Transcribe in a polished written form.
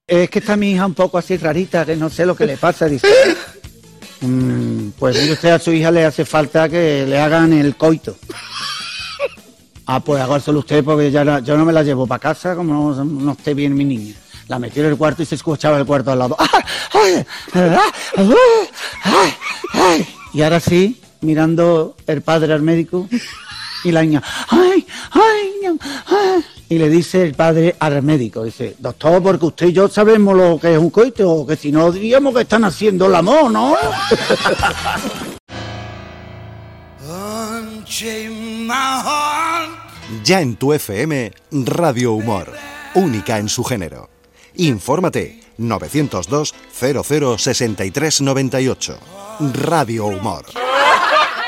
es que está mi hija un poco así rarita, que no sé lo que le pasa. Dice, pues mire usted, a su hija le hace falta que le hagan el coito. Pues hágaselo usted, porque yo no me la llevo para casa, como no esté bien mi niña. La metí en el cuarto y se escuchaba el cuarto al lado. Y ahora sí, mirando el padre al médico y la niña, y le dice el padre al médico, dice, doctor, porque usted y yo sabemos lo que es un coito, que si no diríamos que están haciendo el amor, ¿no? Ya en tu FM, Radio Humor, única en su género. Infórmate 902 00 63 98. Radio Humor.